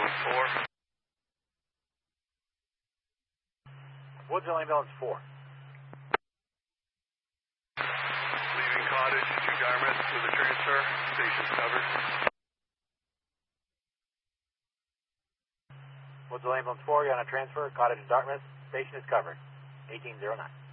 ambulance 4. Woodsville ambulance 4. Leaving Cottage to Dartmouth for the transfer. Station's covered. Woodsville ambulance 4, you're on a transfer. Cottage to Dartmouth. Station is covered. 1809.